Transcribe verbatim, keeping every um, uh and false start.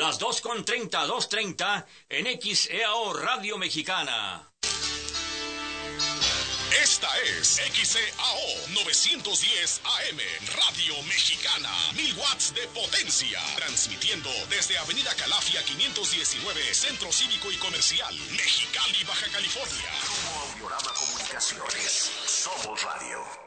las dos con treinta, dos treinta en X E A O Radio Mexicana. Esta es X E A O novecientos diez A M, Radio Mexicana, mil watts de potencia, transmitiendo desde Avenida Calafia quinientos diecinueve, Centro Cívico y Comercial, Mexicali, Baja California. Grupo Audiorama Comunicaciones, somos radio.